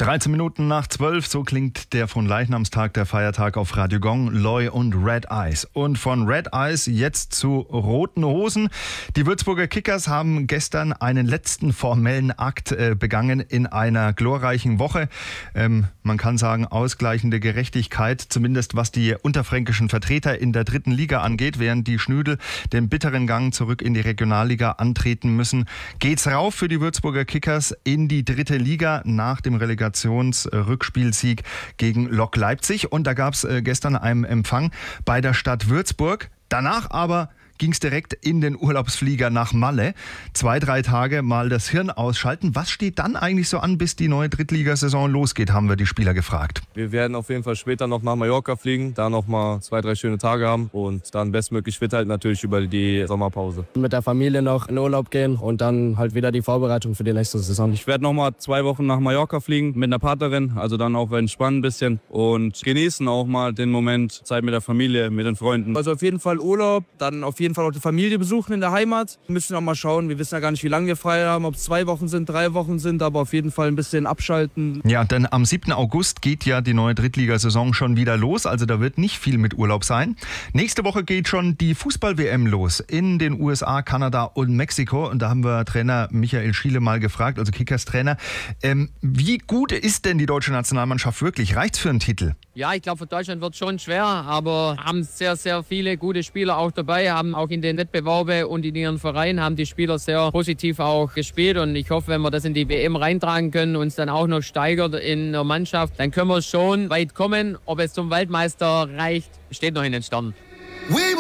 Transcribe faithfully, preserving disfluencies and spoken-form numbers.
dreizehn Minuten nach zwölf, so klingt der Fronleichnamstag, der Feiertag auf Radio Gong, Loy und Red Eyes. Und von Red Eyes jetzt zu Roten Hosen. Die Würzburger Kickers haben gestern einen letzten formellen Akt äh, begangen in einer glorreichen Woche. Ähm, man kann sagen, ausgleichende Gerechtigkeit, zumindest was die unterfränkischen Vertreter in der dritten Liga angeht. Während die Schnüdel den bitteren Gang zurück in die Regionalliga antreten müssen, geht's rauf für die Würzburger Kickers in die dritte Liga nach dem Relegationsrückspielsieg gegen Lok Leipzig. Und da gab es äh, gestern einen Empfang bei der Stadt Würzburg. Danach aber ging es direkt in den Urlaubsflieger nach Malle. Zwei, drei Tage mal das Hirn ausschalten. Was steht dann eigentlich so an, bis die neue Drittligasaison losgeht, haben wir die Spieler gefragt. Wir werden auf jeden Fall später noch nach Mallorca fliegen, da noch mal zwei, drei schöne Tage haben und dann bestmöglich fit halten natürlich über die Sommerpause. Mit der Familie noch in Urlaub gehen und dann halt wieder die Vorbereitung für die nächste Saison. Ich werde noch mal zwei Wochen nach Mallorca fliegen mit einer Partnerin, also dann auch entspannen ein bisschen und genießen auch mal den Moment, Zeit mit der Familie, mit den Freunden. Also auf jeden Fall Urlaub, dann auf jeden Fall auch die Familie besuchen in der Heimat. Wir müssen auch mal schauen, wir wissen ja gar nicht, wie lange wir frei haben, ob es zwei Wochen sind, drei Wochen sind, aber auf jeden Fall ein bisschen abschalten. Ja, denn am siebten August geht ja die neue Drittligasaison schon wieder los, also da wird nicht viel mit Urlaub sein. Nächste Woche geht schon die Fußball-W M los in den U S A, Kanada und Mexiko und da haben wir Trainer Michael Schiele mal gefragt, also Kickers Trainer, ähm, wie gut ist denn die deutsche Nationalmannschaft wirklich? Reicht's für einen Titel? Ja, ich glaube, für Deutschland wird es schon schwer, aber haben sehr, sehr viele gute Spieler auch dabei, haben auch in den Wettbewerben und in ihren Vereinen haben die Spieler sehr positiv auch gespielt und ich hoffe, wenn wir das in die W M reintragen können, uns dann auch noch steigert in der Mannschaft, dann können wir schon weit kommen. Ob es zum Weltmeister reicht, steht noch in den Sternen.